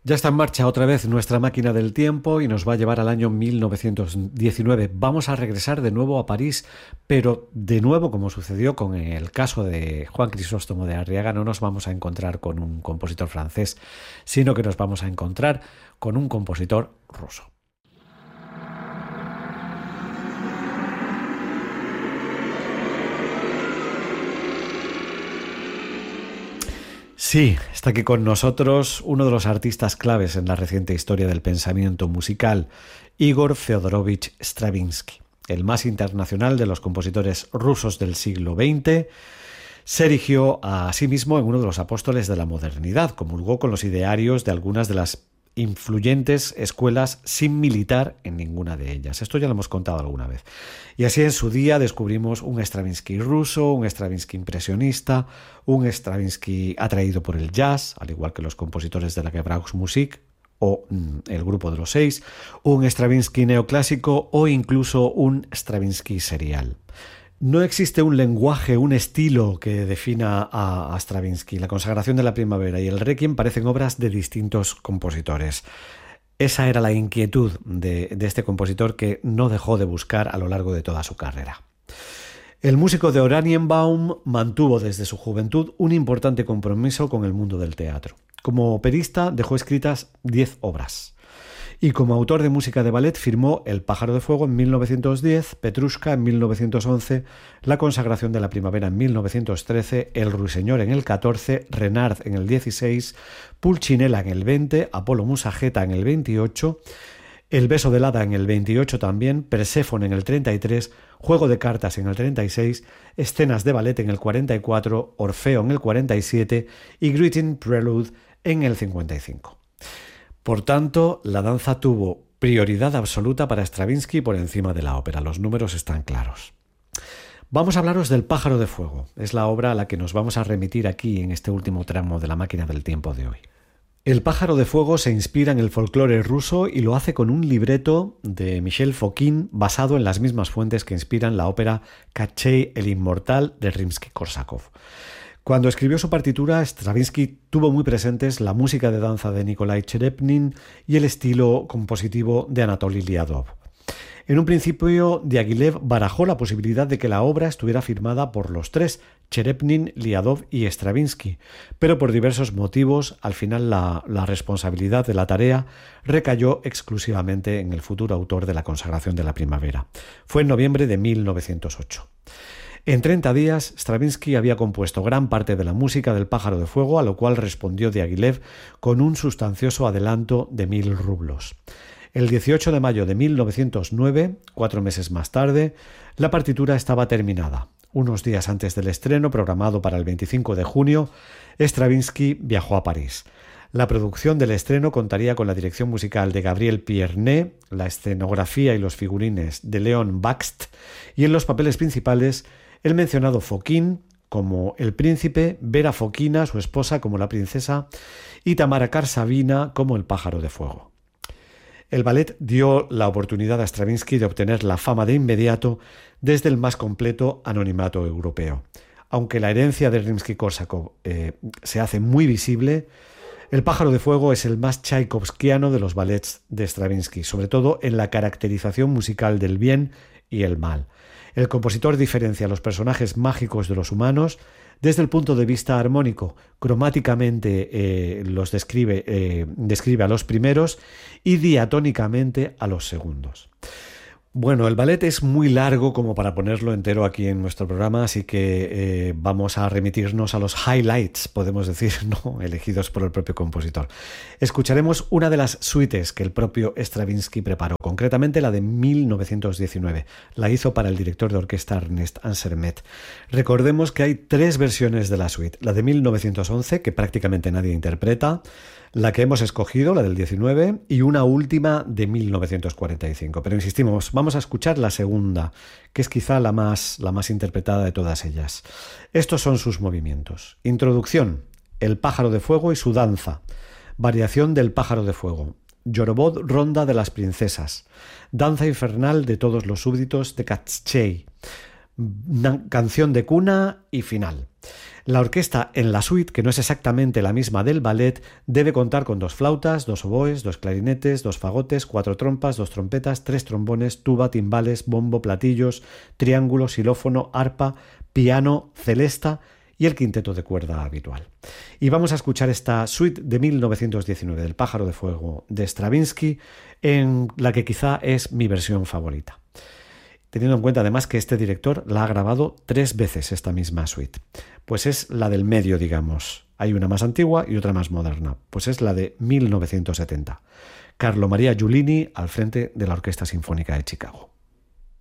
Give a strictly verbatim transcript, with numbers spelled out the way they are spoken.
Ya está en marcha otra vez nuestra máquina del tiempo y nos va a llevar al año mil novecientos diecinueve. Vamos a regresar de nuevo a París, pero de nuevo, como sucedió con el caso de Juan Crisóstomo de Arriaga, no nos vamos a encontrar con un compositor francés, sino que nos vamos a encontrar con un compositor ruso. Sí, está aquí con nosotros uno de los artistas claves en la reciente historia del pensamiento musical, Igor Feodorovich Stravinsky, el más internacional de los compositores rusos del siglo veinte. Se erigió a sí mismo en uno de los apóstoles de la modernidad, comulgó con los idearios de algunas de las influyentes escuelas sin militar en ninguna de ellas. Esto ya lo hemos contado alguna vez. Y así en su día descubrimos un Stravinsky ruso, un Stravinsky impresionista, un Stravinsky atraído por el jazz, al igual que los compositores de la Gebrauchsmusik o mm, el grupo de los seis, un Stravinsky neoclásico o incluso un Stravinsky serial. No existe un lenguaje, un estilo que defina a, a Stravinsky. La consagración de la primavera y el Requiem parecen obras de distintos compositores. Esa era la inquietud de, de este compositor que no dejó de buscar a lo largo de toda su carrera. El músico de Oranienbaum mantuvo desde su juventud un importante compromiso con el mundo del teatro. Como operista dejó escritas diez obras. Y como autor de música de ballet firmó El pájaro de fuego en mil novecientos diez, Petrushka en mil novecientos once, La consagración de la primavera en mil novecientos trece, El ruiseñor en el catorce, Renard en el dieciséis, Pulcinella en el veinte, Apolo Musageta en el veintiocho, El beso del hada en el veintiocho también, Perséfone en el treinta y tres, Juego de cartas en el treinta y seis, Escenas de ballet en el cuarenta y cuatro, Orfeo en el cuarenta y siete y Greeting Prelude en el cincuenta y cinco. Por tanto, la danza tuvo prioridad absoluta para Stravinsky por encima de la ópera. Los números están claros. Vamos a hablaros del Pájaro de Fuego. Es la obra a la que nos vamos a remitir aquí en este último tramo de la máquina del tiempo de hoy. El Pájaro de Fuego se inspira en el folclore ruso y lo hace con un libreto de Michel Fokine basado en las mismas fuentes que inspiran la ópera Kachey el Inmortal de Rimsky-Korsakov. Cuando escribió su partitura, Stravinsky tuvo muy presentes la música de danza de Nikolai Cherepnin y el estilo compositivo de Anatoly Liadov. En un principio, Diaghilev barajó la posibilidad de que la obra estuviera firmada por los tres, Cherepnin, Liadov y Stravinsky, pero por diversos motivos, al final la, la responsabilidad de la tarea recayó exclusivamente en el futuro autor de La consagración de la primavera. Fue en noviembre de mil novecientos ocho. En treinta días, Stravinsky había compuesto gran parte de la música del Pájaro de Fuego, a lo cual respondió Diaghilev con un sustancioso adelanto de mil rublos. El dieciocho de mayo de mil novecientos nueve, cuatro meses más tarde, la partitura estaba terminada. Unos días antes del estreno, programado para el veinticinco de junio, Stravinsky viajó a París. La producción del estreno contaría con la dirección musical de Gabriel Pierné, la escenografía y los figurines de Leon Bakst, y en los papeles principales el mencionado Fokine como el príncipe, Vera Fokina, su esposa, como la princesa, y Tamara Karsavina como el pájaro de fuego. El ballet dio la oportunidad a Stravinsky de obtener la fama de inmediato desde el más completo anonimato europeo. Aunque la herencia de Rimsky-Korsakov eh, se hace muy visible, El pájaro de fuego es el más tchaikovskiano de los ballets de Stravinsky, sobre todo en la caracterización musical del bien y el mal. El compositor diferencia a los personajes mágicos de los humanos desde el punto de vista armónico. Cromáticamente eh, los describe, eh, describe a los primeros y diatónicamente a los segundos. Bueno, el ballet es muy largo como para ponerlo entero aquí en nuestro programa, así que eh, vamos a remitirnos a los highlights, podemos decir, no elegidos por el propio compositor. Escucharemos una de las suites que el propio Stravinsky preparó, concretamente la de mil novecientos diecinueve. La hizo para el director de orquesta Ernest Ansermet. Recordemos que hay tres versiones de la suite. La de mil novecientos once, que prácticamente nadie interpreta, la que hemos escogido, la del diecinueve, y una última de mil novecientos cuarenta y cinco. Pero insistimos, vamos a escuchar la segunda, que es quizá la más, la más interpretada de todas ellas. Estos son sus movimientos. Introducción, el pájaro de fuego y su danza. Variación del pájaro de fuego. Yorobod, ronda de las princesas. Danza infernal de todos los súbditos de Katschei. Canción de cuna y final. La orquesta en la suite, que no es exactamente la misma del ballet, debe contar con dos flautas, dos oboes, dos clarinetes, dos fagotes, cuatro trompas, dos trompetas, tres trombones, tuba, timbales, bombo, platillos, triángulo, xilófono, arpa, piano, celesta y el quinteto de cuerda habitual. Y vamos a escuchar esta suite de mil novecientos diecinueve del Pájaro de Fuego de Stravinsky, en la que quizá es mi versión favorita. Teniendo en cuenta además que este director la ha grabado tres veces esta misma suite. Pues es la del medio, digamos. Hay una más antigua y otra más moderna. Pues es la de mil novecientos setenta. Carlo Maria Giulini al frente de la Orquesta Sinfónica de Chicago.